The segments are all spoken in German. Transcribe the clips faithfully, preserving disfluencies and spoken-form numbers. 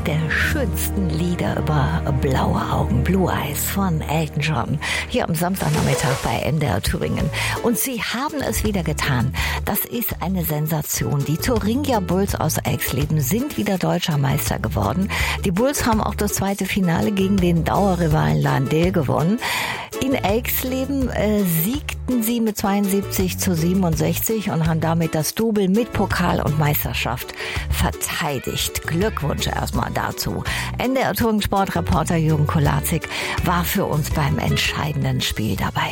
der schönsten Lieder über blaue Augen, Blue Eyes von Elton John, hier am Samstagnachmittag bei N D R Thüringen. Und sie haben es wieder getan. Das ist eine Sensation. Die Thuringia Bulls aus Eichsleben sind wieder deutscher Meister geworden. Die Bulls haben auch das zweite Finale gegen den Dauerrivalen Lahn-Dill gewonnen. In Eichsleben äh, siegten sie mit zweiundsiebzig zu siebenundsechzig und haben damit das Double mit Pokal und Meisterschaft verteidigt. Glückwunsch erstmal dazu. N D R Thüringen Sportreporter Jürgen Kolazik war für uns beim entscheidenden Spiel dabei.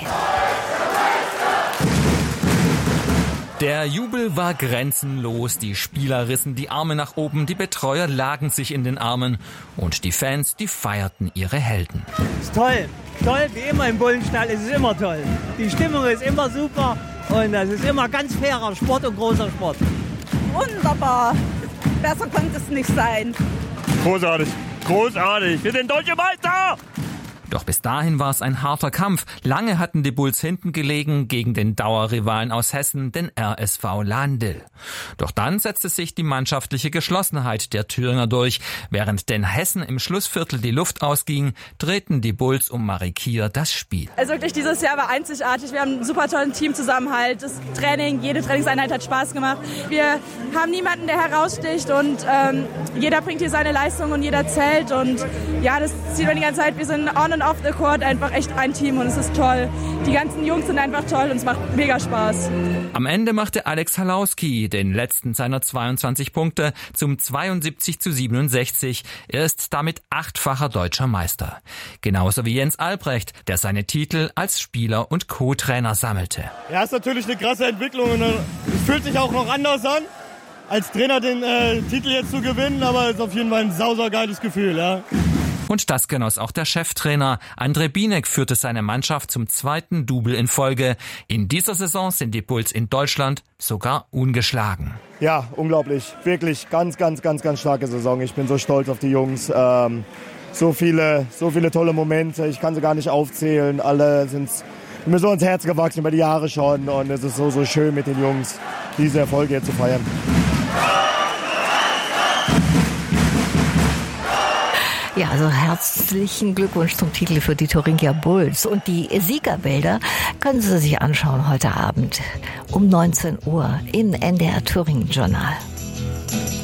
Der Jubel war grenzenlos, die Spieler rissen die Arme nach oben, die Betreuer lagen sich in den Armen und die Fans, die feierten ihre Helden. Ist toll, toll, wie immer im Bullenstall, es ist immer toll. Die Stimmung ist immer super und es ist immer ganz fairer Sport und großer Sport. Wunderbar, besser konnte es nicht sein. Großartig, großartig, wir sind deutsche Meister! Doch bis dahin war es ein harter Kampf. Lange hatten die Bulls hinten gelegen gegen den Dauerrivalen aus Hessen, den R S V Lahn-Dill. Doch dann setzte sich die mannschaftliche Geschlossenheit der Thüringer durch. Während den Hessen im Schlussviertel die Luft ausging, drehten die Bulls um Marie Kier das Spiel. Also wirklich, dieses Jahr war einzigartig. Wir haben einen super tollen Teamzusammenhalt. Das Training, jede Trainingseinheit hat Spaß gemacht. Wir haben niemanden, der heraussticht und ähm, jeder bringt hier seine Leistung und jeder zählt. Und ja, das sieht man die ganze Zeit. Wir sind on und off the court einfach echt ein Team und es ist toll. Die ganzen Jungs sind einfach toll und es macht mega Spaß. Am Ende machte Alex Halauski den letzten seiner zweiundzwanzig Punkte zum zweiundsiebzig zu siebenundsechzig. Er ist damit achtfacher deutscher Meister. Genauso wie Jens Albrecht, der seine Titel als Spieler und Co-Trainer sammelte. Ja, ist natürlich eine krasse Entwicklung und es fühlt sich auch noch anders an, als Trainer den äh, Titel jetzt zu gewinnen, aber es ist auf jeden Fall ein sausageiles Gefühl, ja. Und das genoss auch der Cheftrainer. André Bienek führte seine Mannschaft zum zweiten Double in Folge. In dieser Saison sind die Bulls in Deutschland sogar ungeschlagen. Ja, unglaublich. Wirklich ganz, ganz, ganz, ganz starke Saison. Ich bin so stolz auf die Jungs. Ähm, so viele, so viele tolle Momente. Ich kann sie gar nicht aufzählen. Alle sind mir so ins Herz gewachsen über die Jahre schon. Und es ist so, so schön mit den Jungs, diese Erfolge hier zu feiern. Ja, also herzlichen Glückwunsch zum Titel für die Thuringia Bulls. Und die Siegerbilder können Sie sich anschauen heute Abend um neunzehn Uhr im N D R Thüringen Journal.